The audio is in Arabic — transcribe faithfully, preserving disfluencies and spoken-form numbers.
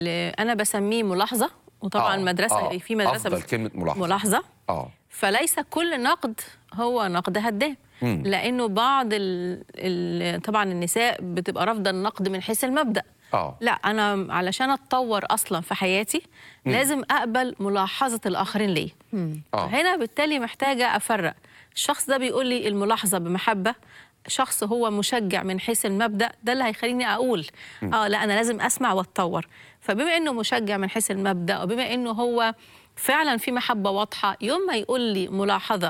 اللي انا بسميه ملاحظه، وطبعا آه مدرسه آه في مدرسه أفضل كلمة ملاحظة. ملاحظه آه فليس كل نقد هو نقد هدام. مم. لانه بعض ال... ال... طبعا النساء بتبقى رافضه النقد من حيث المبدأ. آه لا، انا علشان اتطور اصلا في حياتي مم. لازم اقبل ملاحظه الاخرين ليا. آه هنا بالتالي محتاجه افرق، الشخص ده بيقول لي الملاحظه بمحبه، شخص هو مشجع من حيث المبدأ، ده اللي هيخليني اقول اه لا انا لازم اسمع واتطور. فبما انه مشجع من حيث المبدأ، وبما انه هو فعلا في محبه واضحه، يوم ما يقول لي ملاحظه